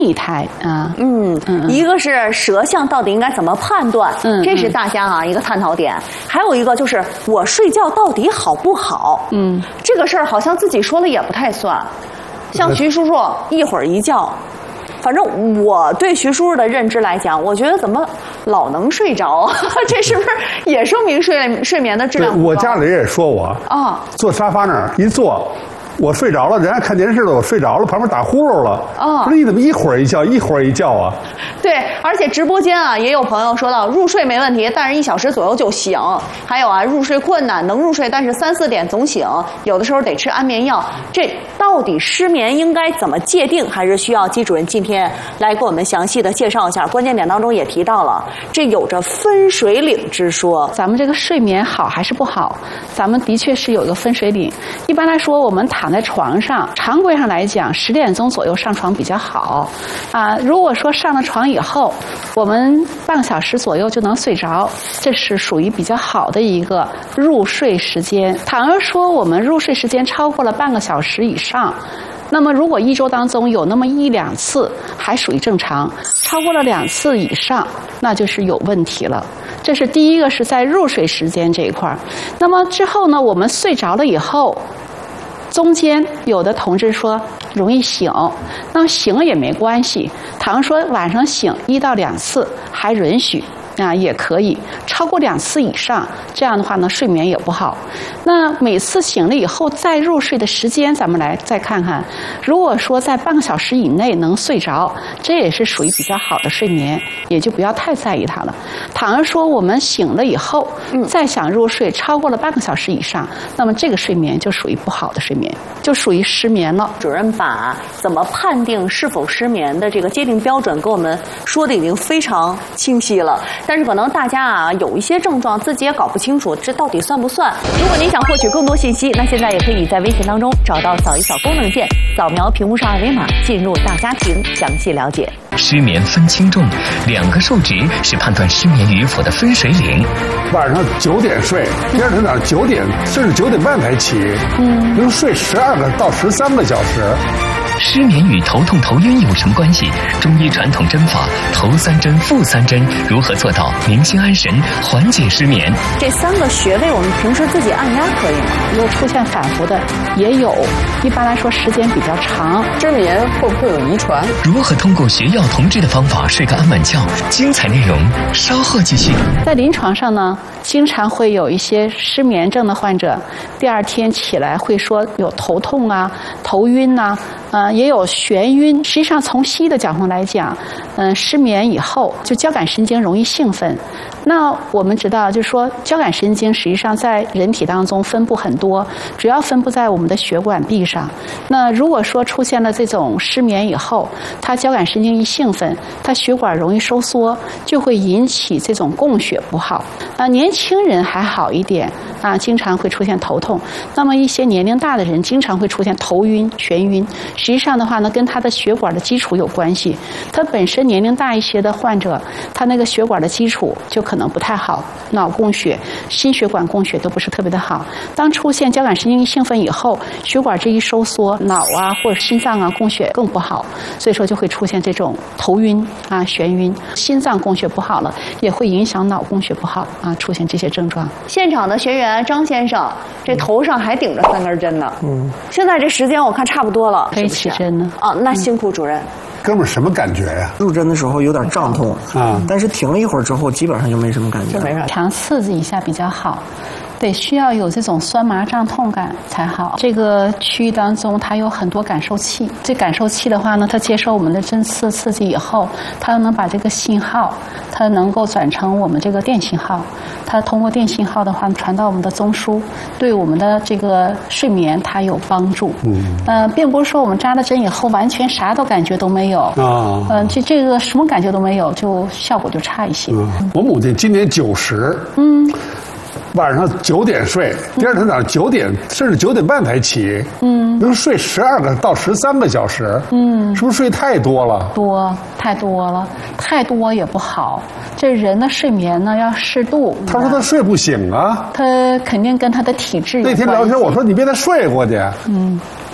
一胎啊。 一个是舌象到底应该怎么判断，这是大家一个探讨点。还有一个就是我睡觉到底好不好？这个事儿好像自己说了也不太算。像徐叔叔一会儿一觉。反正我对徐叔叔的认知来讲，我觉得怎么老能睡着，这是不是也说明睡眠的质量不高？ 我家里人也说我坐沙发那儿一坐，我睡着了，人家看电视了，我睡着了，旁边打呼噜了。不是你怎么一会儿一觉，一会儿一觉啊？ 对，而且直播间也有朋友说到入睡没问题，但是1小时左右就醒。还有入睡困难，能入睡，但是3、4点总醒，有的时候得吃安眠药。这到底失眠应该怎么界定？还是需要季主任今天来给我们详细的介绍一下。关键点当中也提到了，这有着分水岭之说。 咱们这个睡眠好还是不好？咱们的确是有一个分水岭。一般来说，我们躺在床上，常规上来讲，10点钟左右上床比较好如果说上了床以后，我们半个小时左右就能睡着，这是属于比较好的一个入睡时间。倘若说我们入睡时间超过了半个小时以上，那么如果1周当中有那么1、2次还属于正常，超过了2次以上，那就是有问题了。这是第一个，是在入睡时间这一块。那么之后呢，我们睡着了以后，中间有的同志说容易醒，那么醒了也没关系，倘若说晚上醒1到2次还允许也可以，超过2次以上，这样的话呢，睡眠也不好。那每次醒了以后再入睡的时间，咱们来再看看。如果说在半个小时以内能睡着，这也是属于比较好的睡眠，也就不要太在意它了。倘若说我们醒了以后，再想入睡超过了半个小时以上，那么这个睡眠就属于不好的睡眠，就属于失眠了。 主任把怎么判定是否失眠的这个界定标准给我们说的已经非常清晰了。但是可能大家有一些症状自己也搞不清楚，这到底算不算？如果您想获取更多信息，那现在也可以在微信当中找到扫一扫功能键，扫描屏幕上2维码，进入大家庭详细了解。 失眠分轻重，2个数值是判断失眠与否的分水岭。 晚上9点睡，第二天早上9点甚至9点半才起，能睡12个到13个小时。 失眠与头痛头晕有什么关系？中医传统针法头3针腹3针如何做到宁心安神，缓解失眠？ 这3个穴位我们平时自己按压可以吗？ 如果出现反复的也有，一般来说时间比较长。 失眠会不会有遗传？ 如何通过学药同治的方法睡个安稳觉？精彩内容稍后继续。 在临床上呢，经常会有一些失眠症的患者，第2天起来会说有头痛头晕也有眩晕。实际上从西医的角度来讲，失眠以后就交感神经容易兴奋。那我们知道，就是说交感神经实际上在人体当中分布很多，主要分布在我们的血管壁上。那如果说出现了这种失眠以后，它交感神经一兴奋，它血管容易收缩，就会引起这种供血不好。年轻人还好一点经常会出现头痛。那么一些年龄大的人经常会出现头晕、眩晕。实际上的话呢，跟他的血管的基础有关系。他本身年龄大一些的患者，他那个血管的基础就可能不太好，脑供血、心血管供血都不是特别的好。当出现交感神经一兴奋以后，血管这一收缩，脑或者心脏供血更不好，所以说就会出现这种头晕眩晕。心脏供血不好了，也会影响脑供血不好出现这些症状。 现场的学员张先生，这头上还顶着3根针呢。现在这时间我看差不多了， 可以起针呢。 那辛苦主任。 哥们儿什么感觉呀？ 入针的时候有点胀痛但是停了一会儿之后，基本上就没什么感觉， 就没事。强刺激一下比较好。得需要有这种酸麻胀痛感才好。这个区域当中它有很多感受器，这感受器的话呢，它接受我们的针刺刺激以后，它能把这个信号它能够转成我们这个电信号，它通过电信号的话传到我们的中枢，对我们的这个睡眠它有帮助。并不是说我们扎了针以后完全啥都感觉都没有这个什么感觉都没有，就效果就差一些。 我母亲今年90，晚上9点睡，第二天早上9点甚至9点半才起，能睡12个到13个小时，是不是睡太多了？ 太多了，太多也不好。这人的睡眠呢要适度。 他说他睡不醒啊， 他肯定跟他的体质有关系。 那天聊天我说你别再睡过去。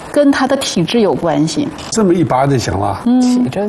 跟他的体质有关系。 这么一拔就行了。 体质。